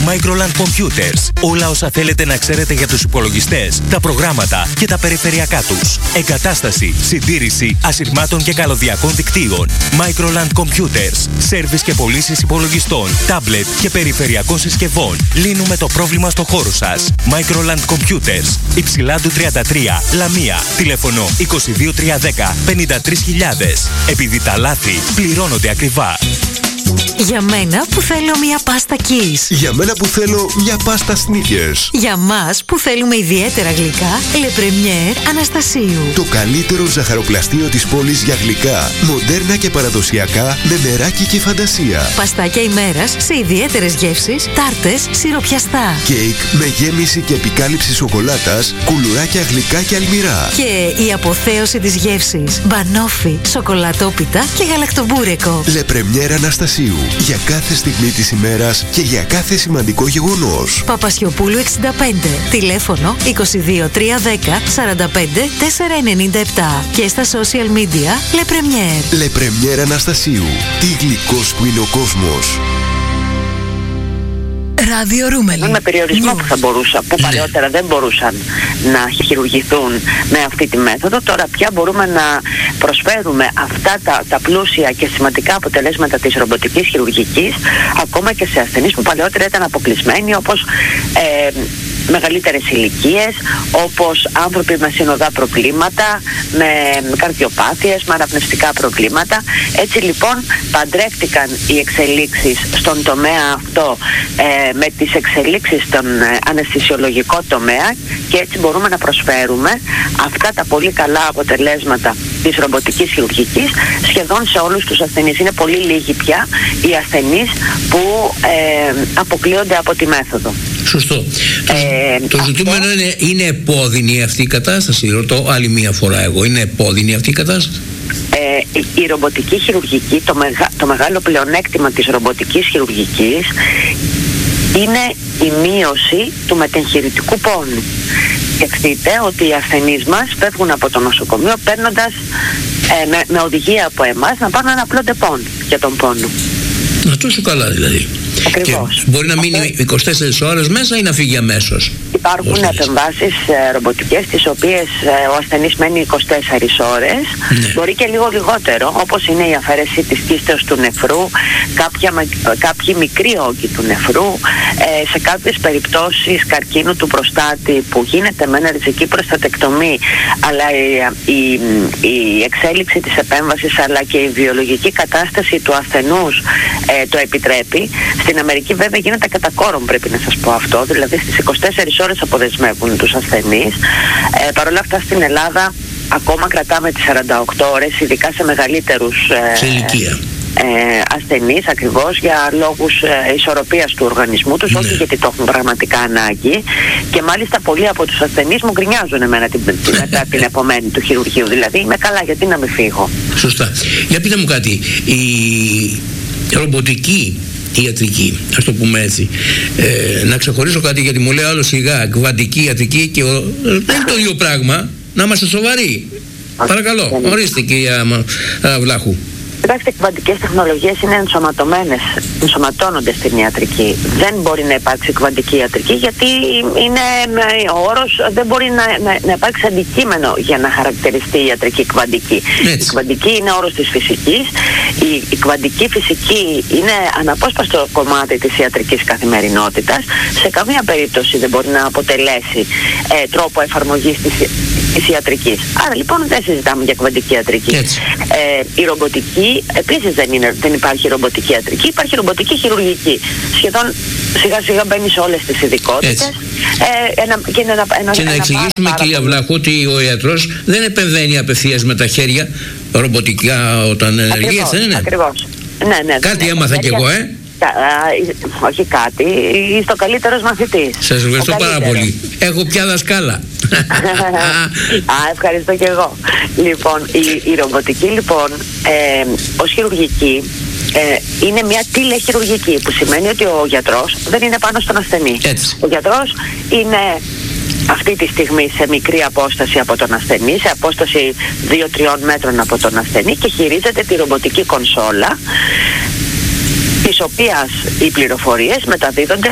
Microland Computers. Όλα όσα θέλετε να ξέρετε για τους υπολογιστές, τα προγράμματα και τα περιφερειακά τους. Εγκατάσταση, συντήρηση ασυρμάτων και καλωδιακών δικτύων. Microland Computers. Σέρβις και πωλήσεις υπολογιστών, τάμπλετ και περιφερειακών συσκευών. Λύνουμε το πρόβλημα στο χώρο σας. Microland Computers. Υψηλάντου 33, Λαμία. Τηλέφωνο 22310 53.000. Επειδή τα λάθη πληρώνονται ακριβά. Για μένα που θέλω μια πάστα Kiss. Για μένα που θέλω μια πάστα Snickers. Για μας που θέλουμε ιδιαίτερα γλυκά, Le Premier Αναστασίου. Το καλύτερο ζαχαροπλαστείο της πόλης για γλυκά, μοντέρνα και παραδοσιακά, με μεράκι και φαντασία. Παστάκια ημέρας σε ιδιαίτερες γεύσεις, τάρτες, σιροπιαστά. Κέικ με γέμιση και επικάλυψη σοκολάτας, κουλουράκια γλυκά και αλμυρά. Και η αποθέωση της γεύσης, μπανόφι, σοκολατόπιτα και γαλακτομπούρεκο. Le Premier Αναστασίου. Για κάθε στιγμή της ημέρας και για κάθε σημαντικό γεγονός. Παπασιοπούλου 65. Τηλέφωνο 22310 45 497. Και στα social media Le Premier. Le Premier Αναστασίου. Τι γλυκός που είναι ο κόσμος. Ράδιο Ρούμελι. Με περιορισμό που παλαιότερα δεν μπορούσαν να χειρουργηθούν με αυτή τη μέθοδο, τώρα πια μπορούμε να προσφέρουμε αυτά τα πλούσια και σημαντικά αποτελέσματα της ρομποτικής χειρουργικής ακόμα και σε ασθενείς που παλαιότερα ήταν αποκλεισμένοι, όπως μεγαλύτερες ηλικίες, όπως άνθρωποι με συνοδά προβλήματα, με καρδιοπάθειες, με αναπνευστικά προβλήματα. Έτσι λοιπόν παντρεύτηκαν οι εξελίξεις στον τομέα αυτό με τις εξελίξεις στον αναισθησιολογικό τομέα, και έτσι μπορούμε να προσφέρουμε αυτά τα πολύ καλά αποτελέσματα της ρομποτικής χειρουργικής σχεδόν σε όλους τους ασθενείς. Είναι πολύ λίγοι πια οι ασθενείς που αποκλείονται από τη μέθοδο. Σωστό. Το ζητούμενο είναι επώδυνη αυτή η κατάσταση. Ρωτώ άλλη μία φορά εγώ. Είναι επώδυνη αυτή η κατάσταση. Η ρομποτική χειρουργική, το μεγάλο πλεονέκτημα της ρομποτικής χειρουργικής είναι η μείωση του μετεγχειρητικού πόνου. Σκεφτείτε ότι οι ασθενείς μας φεύγουν από το νοσοκομείο παίρνοντας με οδηγία από εμάς να πάνε να απλό ντεπών για τον πόνο. Τόσο καλά δηλαδή. Ακριβώς. Και μπορεί να μείνει 24 ώρες μέσα ή να φύγει αμέσως. Υπάρχουν επεμβάσεις ρομποτικές τις οποίες ο ασθενής μένει 24 ώρες, μπορεί και λίγο λιγότερο, όπως είναι η αφαίρεση της κίστεως του νεφρού, κάποιοι μικροί όγκοι του νεφρού, σε κάποιες περιπτώσεις καρκίνου του προστάτη που γίνεται με ένα ριζική προστατεκτομή, αλλά η εξέλιξη της επέμβασης αλλά και η βιολογική κατάσταση του ασθενούς το επιτρέπει. Στην Αμερική βέβαια γίνεται κατά κόρον, πρέπει να σας πω αυτό, δηλαδή στις 24 ώρες αποδεσμεύουν τους ασθενείς. Παρ' όλα αυτά στην Ελλάδα ακόμα κρατάμε τις 48 ώρες, ειδικά σε μεγαλύτερους σε ηλικία ασθενείς, ακριβώς για λόγους ισορροπίας του οργανισμού τους, όχι γιατί το έχουν πραγματικά ανάγκη. Και μάλιστα πολλοί από τους ασθενείς μου γκρινιάζουν μετά την επομένη του χειρουργείου, δηλαδή είμαι καλά, γιατί να μην φύγω. Σωστά. Για πείτε μου κάτι, η ρομποτική ιατρική, ας το πούμε έτσι, να ξεχωρίσω κάτι, γιατί μου λέει άλλο σιγά κβαντική ιατρική και δεν είναι το ίδιο πράγμα. Να είμαστε σοβαροί. Παρακαλώ, ορίστε κυρία Βλάχου. Κοιτάξτε, οι κβαντικές τεχνολογίες είναι ενσωματώνονται στην ιατρική. Δεν μπορεί να υπάρξει κβαντική ιατρική, γιατί ο όρος δεν μπορεί να υπάρξει αντικείμενο για να χαρακτηριστεί η ιατρική κβαντική. Η κβαντική είναι όρος της φυσικής. Η κβαντική φυσική είναι αναπόσπαστο κομμάτι της ιατρικής καθημερινότητας. Σε καμία περίπτωση δεν μπορεί να αποτελέσει τρόπο εφαρμογής της ιατρικής. Άρα λοιπόν δεν συζητάμε για κβαντική ιατρική. Η ρομποτική επίσης δεν υπάρχει ρομποτική ιατρική, υπάρχει ρομποτική χειρουργική. Σχεδόν σιγά σιγά μπαίνει σε όλες τις ειδικότητες. Και να εξηγήσουμε, κυρία Βλάχου, ότι ο ιατρός δεν επεμβαίνει απευθείας με τα χέρια ρομποτικά όταν ενεργεί, έτσι δεν είναι? Ακριβώς. Ναι, κάτι έμαθα κι εγώ, όχι κάτι, είσαι ο καλύτερος μαθητής. Σας ευχαριστώ πάρα πολύ. Έχω πια δασκάλα. Ευχαριστώ και εγώ. Λοιπόν, η ρομποτική λοιπόν ως χειρουργική είναι μια τηλεχειρουργική, που σημαίνει ότι ο γιατρός δεν είναι πάνω στον ασθενή. Ο γιατρός είναι αυτή τη στιγμή σε μικρή απόσταση από τον ασθενή, σε απόσταση 2-3 μέτρων από τον ασθενή, και χειρίζεται τη ρομποτική κονσόλα, της οποίας οι πληροφορίες μεταδίδονται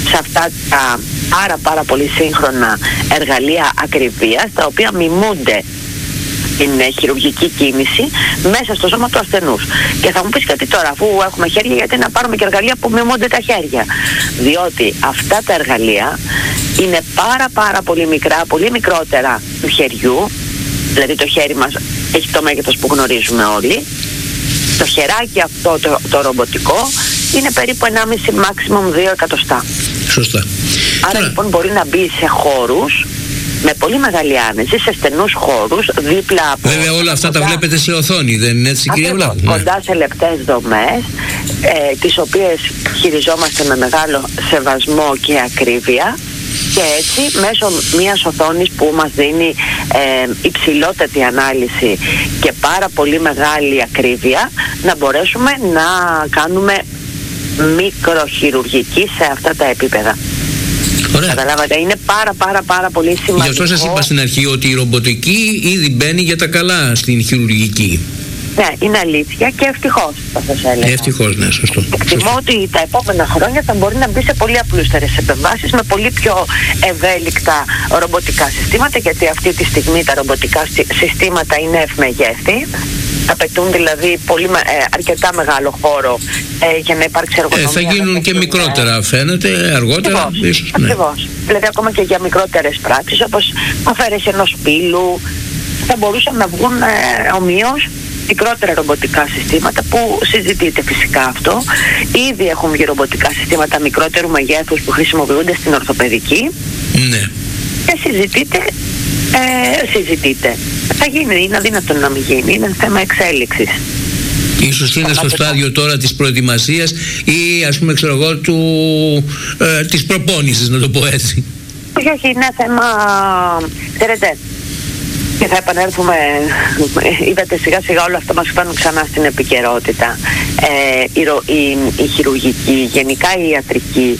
σε αυτά τα πάρα πολύ σύγχρονα εργαλεία ακριβίας, τα οποία μιμούνται την χειρουργική κίνηση μέσα στο σώμα του ασθενούς. Και θα μου πεις κάτι τώρα, αφού έχουμε χέρια, γιατί να πάρουμε και εργαλεία που μιμούνται τα χέρια? Διότι αυτά τα εργαλεία είναι πάρα πολύ μικρά, πολύ μικρότερα του χεριού. Δηλαδή το χέρι μας έχει το μέγεθος που γνωρίζουμε όλοι. Το χεράκι αυτό το ρομποτικό είναι περίπου 1,5 maximum 2 εκατοστά. Σωστά. Άρα λοιπόν μπορεί να μπει σε χώρους με πολύ μεγάλη άνεση, σε στενούς χώρους, δίπλα από... Βέβαια όλα αυτά τα βλέπετε σε οθόνη, δεν είναι έτσι, κυρία Βλάχου? Κοντά σε λεπτές δομές, τις οποίες χειριζόμαστε με μεγάλο σεβασμό και ακρίβεια, και έτσι μέσω μιας οθόνης που μας δίνει υψηλότατη ανάλυση και πάρα πολύ μεγάλη ακρίβεια, να μπορέσουμε να κάνουμε μικροχειρουργική σε αυτά τα επίπεδα. Ωραία. Καταλάβατε, είναι πάρα πολύ σημαντικό. Γι' αυτό σας είπα στην αρχή ότι η ρομποτική ήδη μπαίνει για τα καλά στην χειρουργική. Ναι, είναι αλήθεια και ευτυχώς, θα σας έλεγα. Ευτυχώς, ναι, σωστό. Εκτιμώ ότι τα επόμενα χρόνια θα μπορεί να μπει σε πολύ απλούστερες επεμβάσεις με πολύ πιο ευέλικτα ρομποτικά συστήματα, γιατί αυτή τη στιγμή τα ρομποτικά συστήματα είναι ευμεγέστη. Απαιτούν δηλαδή αρκετά μεγάλο χώρο για να υπάρξει εργονομία. Θα γίνουν και μικρότερα, φαίνεται, αργότερα. Ακριβώς. Δηλαδή ακόμα και για μικρότερες πράξεις, όπως αφαίρεση ενός πύλου, θα μπορούσαν να βγουν ομοίως μικρότερα ρομποτικά συστήματα, που συζητείται φυσικά αυτό. Ήδη έχουν βγει ρομποτικά συστήματα μικρότερου μεγέθους που χρησιμοποιούνται στην ορθοπαιδική. Ναι. Και συζητείται. Θα γίνει, είναι αδύνατο να μην γίνει, είναι θέμα εξέλιξης. Ίσως είναι στο στάδιο τώρα της προετοιμασίας ή ας πούμε ξέρω εγώ της προπόνησης, να το πω έτσι. Όχι, είναι θέμα, ξέρετε, και θα επανέλθουμε, είδατε σιγά σιγά όλα αυτά μας φτάνουν ξανά στην επικαιρότητα. Η χειρουργική, γενικά η ιατρική,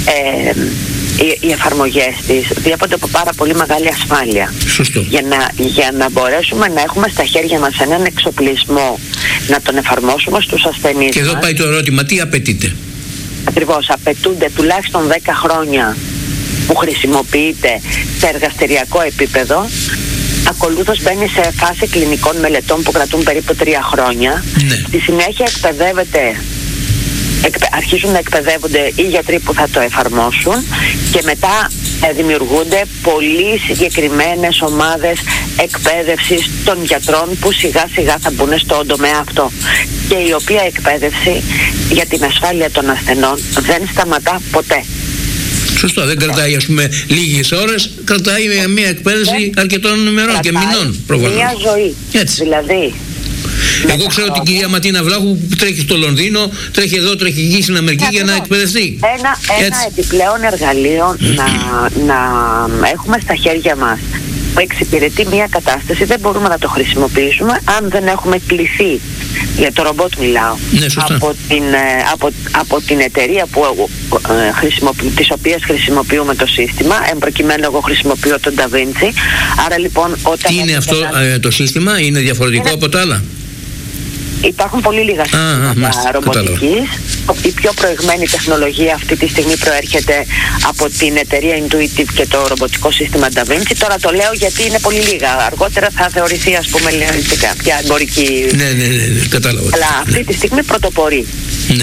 οι εφαρμογές της διέπονται από πάρα πολύ μεγάλη ασφάλεια. Σωστό. Για να μπορέσουμε να έχουμε στα χέρια μας έναν εξοπλισμό, να τον εφαρμόσουμε στους ασθενείς. Και εδώ πάει το ερώτημα, τι απαιτείται? Ακριβώς, απαιτούνται τουλάχιστον 10 χρόνια που χρησιμοποιείται σε εργαστηριακό επίπεδο. Ακολούθως μπαίνει σε φάση κλινικών μελετών που κρατούν περίπου 3 χρόνια. Ναι. Στη συνέχεια αρχίζουν να εκπαιδεύονται οι γιατροί που θα το εφαρμόσουν, και μετά δημιουργούνται πολύ συγκεκριμένες ομάδες εκπαίδευσης των γιατρών που σιγά σιγά θα μπουν στον τομέα αυτό, και η οποία εκπαίδευση για την ασφάλεια των ασθενών δεν σταματά ποτέ. Σωστό, δεν κρατάει ας πούμε λίγες ώρες, κρατάει μια εκπαίδευση αρκετών ημερών και μηνών προφανώς. Μια ζωή. Έτσι. Δηλαδή, εγώ ξέρω την κυρία Ματίνα Βλάχου που τρέχει στο Λονδίνο, τρέχει εδώ, τρέχει εκεί στην Αμερική για να εκπαιδευτεί. Ένα επιπλέον εργαλείο να έχουμε στα χέρια μας που εξυπηρετεί μια κατάσταση, δεν μπορούμε να το χρησιμοποιήσουμε αν δεν έχουμε κληθεί. Για το ρομπότ μιλάω. Ναι, από την εταιρεία τις οποίες χρησιμοποιούμε το σύστημα. Προκειμένου εγώ χρησιμοποιώ τον Da Vinci. Άρα λοιπόν όταν... Τι είναι αυτό το σύστημα, είναι διαφορετικό από τα άλλα? Υπάρχουν πολύ λίγα συστήματα ρομποτικής. Η πιο προηγμένη τεχνολογία αυτή τη στιγμή προέρχεται από την εταιρεία Intuitive και το ρομποτικό σύστημα Da Vinci. Τώρα το λέω γιατί είναι πολύ λίγα. Αργότερα θα θεωρηθεί, ας πούμε, κάποια εμπορική... Ναι, κατάλαβα. Αλλά αυτή τη στιγμή πρωτοπορεί. Ναι.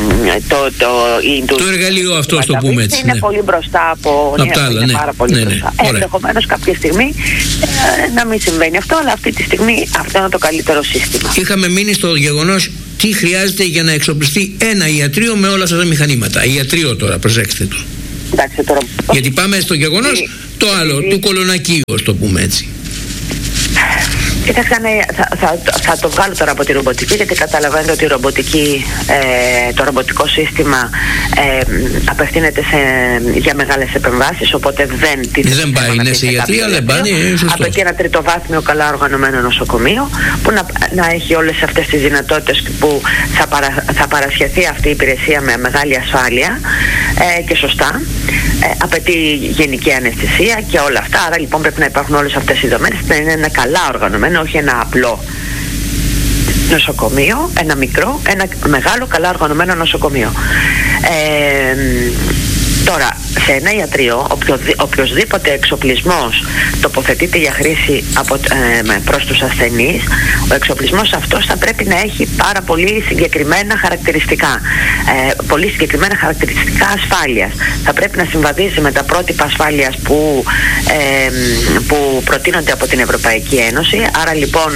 Το εργαλείο αυτό, ας το πούμε έτσι. Είναι πολύ μπροστά από τα άλλα. Είναι πάρα πολύ μπροστά. Ενδεχομένως κάποια στιγμή να μην συμβαίνει αυτό, αλλά αυτή τη στιγμή αυτό είναι το καλύτερο σύστημα. Είχαμε μείνει στο γεγονός τι χρειάζεται για να εξοπλιστεί ένα ιατρείο με όλα αυτά τα μηχανήματα. Ιατρείο τώρα, προσέξτε το. Εντάξει, τώρα... Γιατί πάμε στο γεγονός το άλλο, του κολονακίου, ας το πούμε έτσι. Κοίταξε, θα το βγάλω τώρα από τη ρομποτική, γιατί καταλαβαίνετε ότι το ρομποτικό σύστημα απευθύνεται για μεγάλες επεμβάσεις, οπότε δεν πάει σε ιατρία, δεν πάει. Απαιτεί ένα τριτοβάθμιο καλά οργανωμένο νοσοκομείο που να έχει όλες αυτές τις δυνατότητες που θα παρασχεθεί αυτή η υπηρεσία με μεγάλη ασφάλεια και σωστά. Απαιτεί γενική αναισθησία και όλα αυτά. Άρα λοιπόν πρέπει να υπάρχουν όλες αυτές οι δομές, να είναι ένα καλά οργανωμένο, όχι ένα απλό νοσοκομείο, ένα μεγάλο καλά οργανωμένο νοσοκομείο. Τώρα, σε ένα ιατρείο, οποιοσδήποτε εξοπλισμός τοποθετείται για χρήση προς τους ασθενείς, ο εξοπλισμός αυτός θα πρέπει να έχει πάρα πολύ συγκεκριμένα χαρακτηριστικά. Πολύ συγκεκριμένα χαρακτηριστικά ασφάλειας. Θα πρέπει να συμβαδίζει με τα πρότυπα ασφάλειας που προτείνονται από την Ευρωπαϊκή Ένωση. Άρα λοιπόν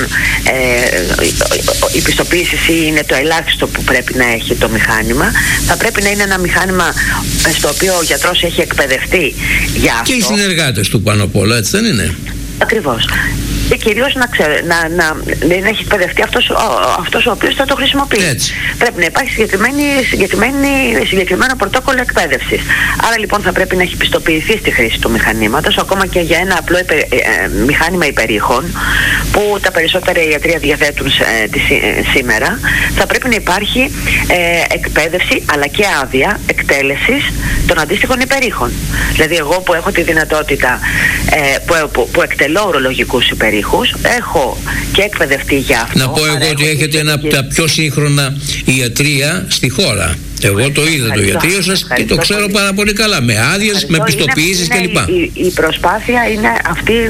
η πιστοποίηση είναι το ελάχιστο που πρέπει να έχει το μηχάνημα. Θα πρέπει να είναι ένα μηχάνημα στο οποίο ο γιατρός έχει εκπαιδευτεί για αυτό. Και οι συνεργάτες του πάνω απ' όλα, έτσι δεν είναι? Ακριβώς. Και κυρίως να έχει εκπαιδευτεί αυτός ο οποίος θα το χρησιμοποιεί. Έτσι. Πρέπει να υπάρχει συγκεκριμένο πρωτόκολλο εκπαίδευσης. Άρα λοιπόν θα πρέπει να έχει πιστοποιηθεί στη χρήση του μηχανήματος, ακόμα και για ένα απλό μηχάνημα υπερήχων που τα περισσότερα ιατρεία διαθέτουν σήμερα. Θα πρέπει να υπάρχει εκπαίδευση αλλά και άδεια εκτέλεσης των αντίστοιχων υπερήχων. Δηλαδή εγώ που έχω τη δυνατότητα που εκτελώ ουρολογικούς υπερήχους, έχω και εκπαιδευτεί για αυτό. Να πω εγώ ότι έχετε ένα από τα πιο σύγχρονα ιατρία στη χώρα. Εγώ το είδα το ιατρείο σας και το ξέρω πάρα πολύ καλά, με άδειες, με πιστοποιήσεις κλπ. Η προσπάθεια είναι αυτή.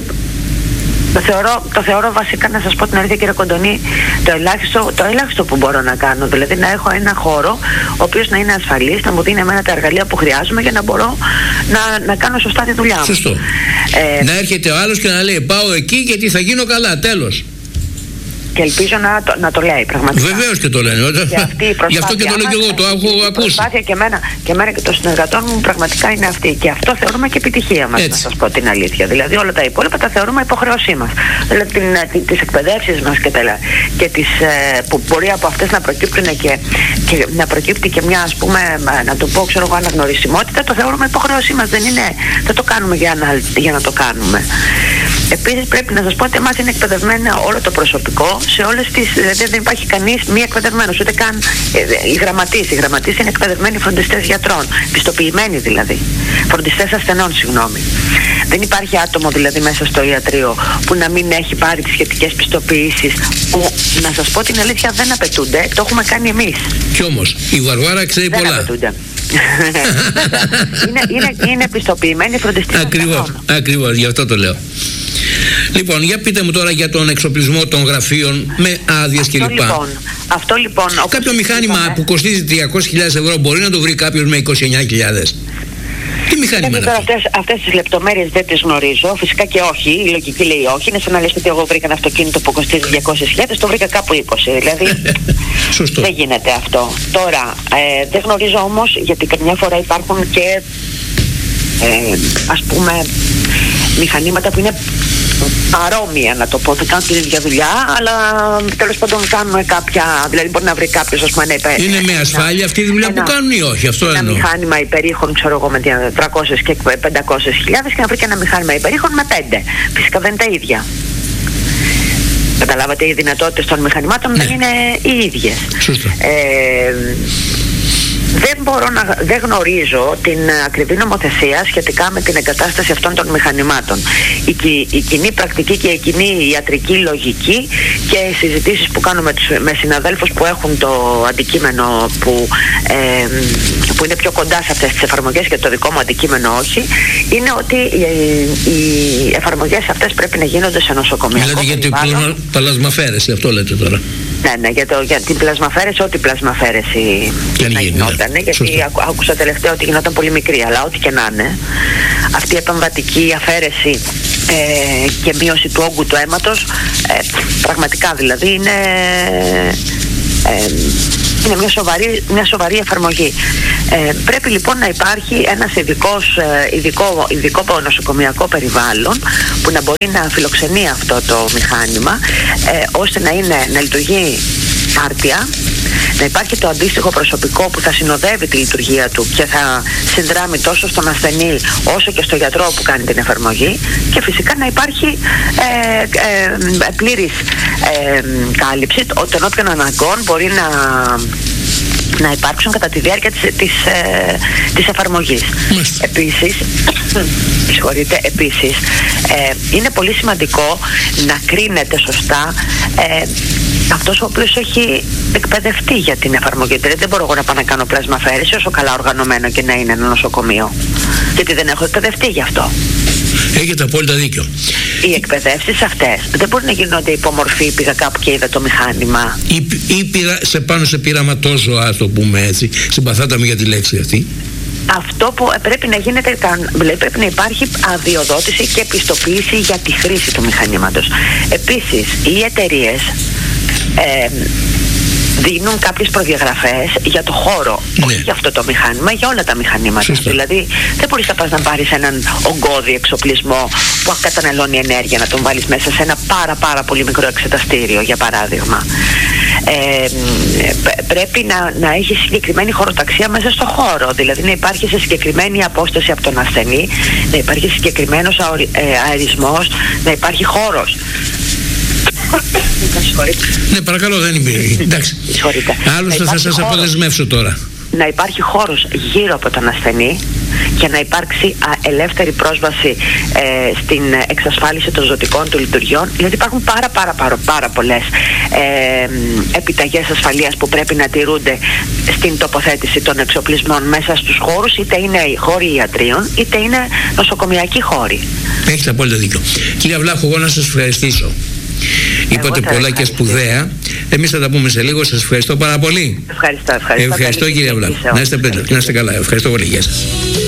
Το θεωρώ βασικά, να σας πω την αλήθεια, κύριε Κοντονή, το ελάχιστο που μπορώ να κάνω. Δηλαδή να έχω ένα χώρο ο οποίος να είναι ασφαλής, να μου δίνει εμένα τα εργαλεία που χρειάζομαι για να μπορώ να κάνω σωστά τη δουλειά μου. Σωστό. Να έρχεται ο άλλος και να λέει πάω εκεί γιατί θα γίνω καλά, τέλος. Και ελπίζω να το λέει πραγματικά. Βεβαίως και το λένε. Γι' αυτό και το λέω και εγώ, το έχω ακούσει. Η προσπάθεια και εμένα και των συνεργατών μου πραγματικά είναι αυτή. Και αυτό θεωρούμε και επιτυχία μας, να σας πω την αλήθεια. Δηλαδή όλα τα υπόλοιπα τα θεωρούμε υποχρέωσή μας. Δηλαδή τις εκπαιδεύσεις μας και που μπορεί από αυτές να προκύπτουν και να προκύπτει και μια, ας πούμε, να το πω, ξέρω εγώ, αναγνωρισιμότητα, το θεωρούμε υποχρέωσή μας. Δεν το κάνουμε για να το κάνουμε. Επίσης πρέπει να σας πω ότι εμάς είναι εκπαιδευμένο όλο το προσωπικό σε όλες τις, δηλαδή δεν υπάρχει κανείς μη εκπαιδευμένος, ούτε καν οι γραμματείς. Οι γραμματείς είναι εκπαιδευμένοι φροντιστές γιατρών, πιστοποιημένοι δηλαδή, φροντιστές ασθενών, συγγνώμη. Δεν υπάρχει άτομο δηλαδή μέσα στο ιατρείο που να μην έχει πάρει τις σχετικές πιστοποιήσεις, που να σας πω την αλήθεια δεν απαιτούνται, το έχουμε κάνει εμείς. Κι όμως η Βαρβάρα ξέρει δεν πολλά. Απαιτούνται. είναι πιστοποιημένοι φροντιστές ασθενών. Ακριβώς, γι' αυτό το λέω. Λοιπόν, για πείτε μου τώρα για τον εξοπλισμό των γραφείων με άδειες κλπ. Αυτό λοιπόν. Κάποιο μηχάνημα που κοστίζει 300.000 ευρώ μπορεί να το βρει κάποιος με 29.000? Τι μηχάνημα είναι αυτό? Αυτές τις λεπτομέρειες δεν τις γνωρίζω. Φυσικά και όχι. Η λογική λέει όχι. Είναι σαν να λες ότι εγώ βρήκα ένα αυτοκίνητο που κοστίζει 200.000, το βρήκα κάπου 20. Δηλαδή δεν γίνεται αυτό. Τώρα δεν γνωρίζω όμως, γιατί καμιά φορά υπάρχουν και ας πούμε μηχανήματα που είναι παρόμοια, να το πω, θα κάνουν την ίδια δουλειά, αλλά τέλος πάντων κάνουν κάποια, δηλαδή μπορεί να βρει κάποιος, ας πούμε, είναι με ασφάλεια αυτή η δουλειά που κάνουν ή όχι? Αυτό ένα εννοώ. Μηχάνημα υπερήχων, ξέρω εγώ, με 300 και 500.000 και να βρει και ένα μηχάνημα υπερήχων με 5. Φυσικά δεν είναι τα ίδια. Καταλάβατε, οι δυνατότητες των μηχανημάτων δεν είναι οι ίδιες. Σωστά. Δεν γνωρίζω την ακριβή νομοθεσία σχετικά με την εγκατάσταση αυτών των μηχανημάτων. Η κοινή πρακτική και η κοινή ιατρική λογική και οι συζητήσεις που κάνουμε με συναδέλφους που έχουν το αντικείμενο που είναι πιο κοντά σε αυτές τις εφαρμογές και το δικό μου αντικείμενο όχι, είναι ότι οι εφαρμογές αυτές πρέπει να γίνονται σε νοσοκομιακό περιβάλλον. Δηλαδή για την πλασμαφέρεση, αυτό λέτε τώρα? Ναι, για την πλασμαφέρεση, ό,τι πλασμαφέρεση να γινόταν, γιατί άκουσα τελευταία ότι γινόταν πολύ μικρή, αλλά ό,τι και να είναι, αυτή η επεμβατική αφαίρεση και μείωση του όγκου του αίματος, πραγματικά δηλαδή είναι μια σοβαρή εφαρμογή. Πρέπει λοιπόν να υπάρχει ένας ειδικό νοσοκομιακό περιβάλλον που να μπορεί να φιλοξενεί αυτό το μηχάνημα, ώστε να λειτουργεί άρτια, να υπάρχει το αντίστοιχο προσωπικό που θα συνοδεύει τη λειτουργία του και θα συνδράμει τόσο στον ασθενή όσο και στο γιατρό που κάνει την εφαρμογή, και φυσικά να υπάρχει πλήρης κάλυψη των όποιων αναγκών μπορεί να υπάρξουν κατά τη διάρκεια της εφαρμογής. Επίσης, είναι πολύ σημαντικό να κρίνεται σωστά αυτός ο οποίος έχει εκπαιδευτεί για την εφαρμογή. Δηλαδή δεν μπορώ εγώ να πάω να κάνω πλασμαφέρεση όσο καλά οργανωμένο και να είναι ένα νοσοκομείο. γιατί δεν έχω εκπαιδευτεί γι' αυτό. Έχετε απόλυτα δίκιο. Οι εκπαιδεύσεις αυτές δεν μπορεί να γίνονται υπομορφή πήγα κάπου και είδα το μηχάνημα. Ή πάνω σε πειραματόζωα, ας το πούμε έτσι. Συμπαθάτε με για τη λέξη αυτή. Αυτό που πρέπει να γίνεται, πρέπει να υπάρχει αδειοδότηση και επιστοποίηση για τη χρήση του μηχανήματος. Επίσης, οι εταιρείες δίνουν κάποιες προδιαγραφές για το χώρο, όχι για αυτό το μηχάνημα, για όλα τα μηχανήματα. Σωστά. Δηλαδή δεν μπορείς να πας να πάρεις έναν ογκώδη εξοπλισμό που καταναλώνει ενέργεια, να τον βάλεις μέσα σε ένα πάρα πολύ μικρό εξεταστήριο, για παράδειγμα. Πρέπει να έχει συγκεκριμένη χωροταξία μέσα στο χώρο, δηλαδή να υπάρχει σε συγκεκριμένη απόσταση από τον ασθενή, να υπάρχει συγκεκριμένος αερισμός, να υπάρχει χώρος. Ναι, παρακαλώ, δεν υπήρχε. Εντάξει. Άλλωστε θα σας αποδεσμεύσω τώρα. Να υπάρχει χώρος γύρω από τον ασθενή και να υπάρξει ελεύθερη πρόσβαση στην εξασφάλιση των ζωτικών του λειτουργιών. Δηλαδή υπάρχουν πάρα πολλές επιταγές ασφαλείας που πρέπει να τηρούνται στην τοποθέτηση των εξοπλισμών μέσα στους χώρους, είτε είναι χώροι ιατρίων είτε είναι νοσοκομιακοί χώροι. Έχετε απόλυτα δίκιο. Κύριε Βλάχο, εγώ να σας ευχαριστήσω. Είπατε πολλά και σπουδαία. Εμείς θα τα πούμε σε λίγο. Σας ευχαριστώ πάρα πολύ. Ευχαριστώ κύριε Βλάχο. Να είστε καλά. Ευχαριστώ πολύ. Γεια σας.